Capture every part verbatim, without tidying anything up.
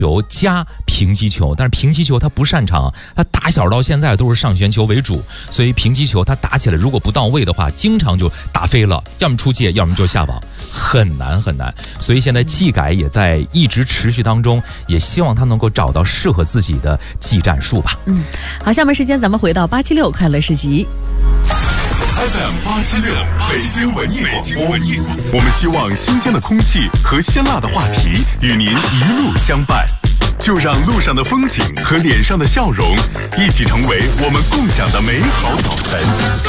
球加平击球，但是平击球他不擅长，他打小到现在都是上旋球为主，所以平击球他打起来如果不到位的话，经常就打飞了，要么出界，要么就下网，很难很难。所以现在技改也在一直持续当中，也希望他能够找到适合自己的技战术吧。 嗯，好，下面时间咱们回到八七六快乐市集。 F M 八七六北京文艺广播，我们希望新鲜的空气和鲜辣的话题与您一路相伴，就让路上的风景和脸上的笑容一起成为我们共享的美好早晨。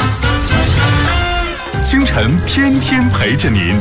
清晨天天陪着您。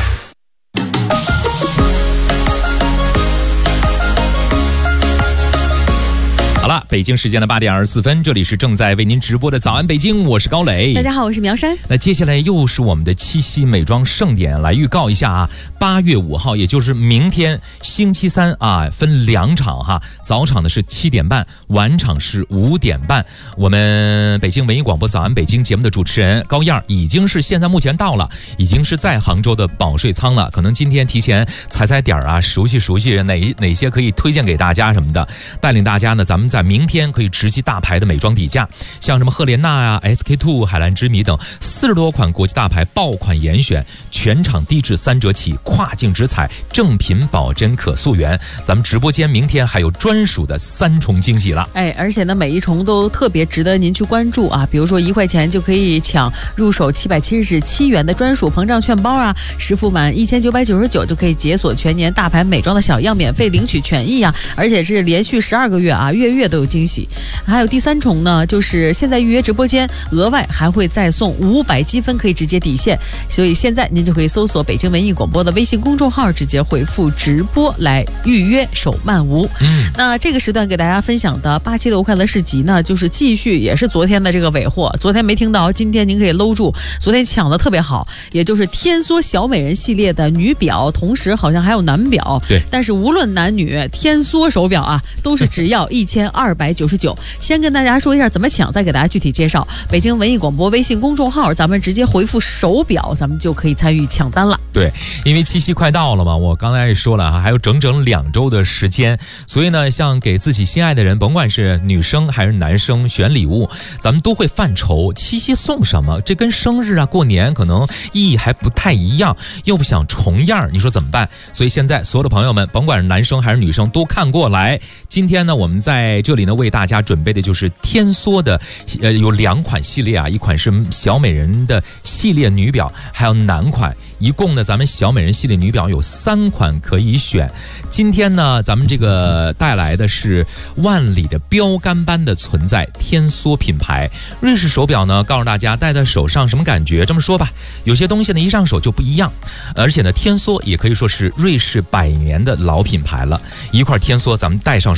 好了，北京时间的八点二十四分，这里是正在为您直播的早安北京，我是高磊。 大家好，我是苗山。 那接下来又是我们的七夕美妆盛典，来预告一下啊，八月五号，也就是明天星期三啊，分两场哈，早场的是七点半，晚场是五点半。我们北京文艺广播早安北京节目的主持人高燕已经是现在目前到了，已经是在杭州的保税仓了。可能今天提前踩踩点啊，熟悉熟悉哪哪些可以推荐给大家什么的，带领大家呢，咱们在明天可以直击大牌的美妆底价，像什么赫莲娜啊、S K two、海蓝之谜等四十多款国际大牌爆款严选，全场低至三折起，跨境直采，正品保真可溯源。咱们直播间明天还有专属的三重惊喜了， 哎，而且呢，每一重都特别值得您去关注啊！比如说一块钱就可以抢入手七百七十七元的专属膨胀券包啊，实付满一千九百九十九就可以解锁全年大牌美妆的小样，免费领取权益啊！而且是连续十二个月啊，月月都有惊喜。还有第三重呢，就是现在预约直播间，额外还会再送五百积分，可以直接抵现。所以现在您就可以搜索北京文艺广播的微信公众号，直接回复直播来预约，手慢无。嗯，那这个时段给大家分享的八七六快乐市集呢，就是继续也是昨天的这个尾货，昨天没听到，今天您可以搂住，昨天抢的特别好，也就是天梭小美人系列的女表，同时好像还有男表， 对， 但是无论男女，天梭手表啊，都是只要一千二百九十九。先跟大家说一下怎么抢，再给大家具体介绍。北京文艺广播微信公众号，咱们直接回复手表，咱们就可以参与抢单了。 对，因为七夕快到了嘛，我刚才也说了哈，还有整整两周的时间，所以呢，像给自己心爱的人，甭管是女生还是男生选礼物，咱们都会犯愁，七夕送什么？这跟生日啊、过年可能意义还不太一样，又不想重样，你说怎么办？所以现在所有的朋友们，甭管是男生还是女生，都看过来。今天呢，我们在这里呢为大家准备的就是天梭的，呃，有两款系列啊，一款是小美人的系列女表，还有男款。一共呢，咱们小美人系列女表有三款可以选。今天呢，咱们这个带来的是万里的标杆般的存在，天梭品牌瑞士手表呢，告诉大家戴在手上什么感觉？这么说吧，有些东西呢一上手就不一样，而且呢，天梭也可以说是瑞士百年的老品牌了。一块天梭咱们戴上